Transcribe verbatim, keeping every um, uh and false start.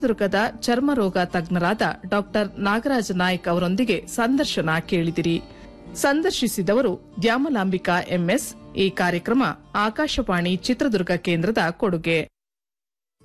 ಚಿತ್ರದುರ್ಗದ ಚರ್ಮರೋಗ ತಜ್ಞರಾದ ಡಾಕ್ಟರ್ ನಾಗರಾಜ ನಾಯ್ಕ್ ಅವರೊಂದಿಗೆ ಸಂದರ್ಶನ ಕೇಳಿದಿರಿ. ಸಂದರ್ಶಿಸಿದವರು ದ್ಯಾಮಲಾಂಬಿಕಾ ಎಂಎಸ್. ಈ ಕಾರ್ಯಕ್ರಮ ಆಕಾಶವಾಣಿ ಚಿತ್ರದುರ್ಗ ಕೇಂದ್ರದ ಕೊಡುಗೆ.